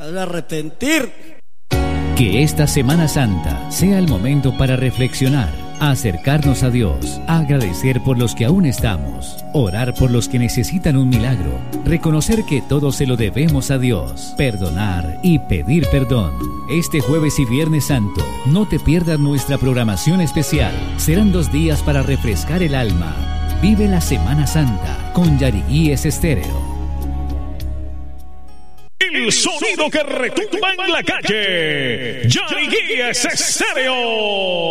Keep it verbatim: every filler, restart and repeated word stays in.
debe arrepentir. Que esta Semana Santa sea el momento para reflexionar, acercarnos a Dios, agradecer por los que aún estamos, orar por los que necesitan un milagro, reconocer que todo se lo debemos a Dios, perdonar y pedir perdón. Este jueves y viernes santo, no te pierdas nuestra programación especial. Serán dos días para refrescar el alma. Vive la Semana Santa con Yariguíes Estéreo. El sonido que retumba en la calle. Yariguíes Estéreo.